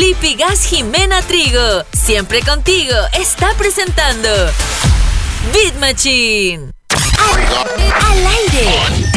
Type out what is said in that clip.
Lipigas Jimena Trigo, siempre contigo, está presentando Beat Machine. Al aire.